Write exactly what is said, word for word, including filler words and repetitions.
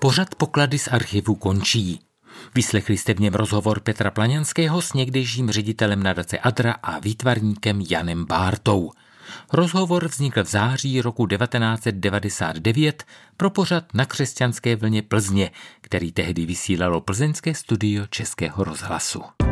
Pořad Poklady z archivu končí. Vyslechli jste v něm rozhovor Petra Plaňanského s někdejším ředitelem nadace Adra a výtvarníkem Janem Bártou. Rozhovor vznikl v září roku devatenáct set devadesát devět pro pořad Na křesťanské vlně Plzně, který tehdy vysílalo plzeňské studio Českého rozhlasu.